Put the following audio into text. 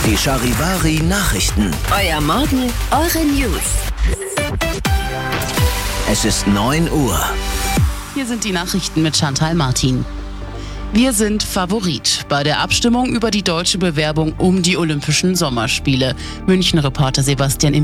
Die Charivari Nachrichten. Euer Morgen, eure News. Es ist 9 Uhr. Hier sind die Nachrichten mit Chantal Martin. Wir sind Favorit bei der Abstimmung über die deutsche Bewerbung um die Olympischen Sommerspiele. München-Reporter Sebastian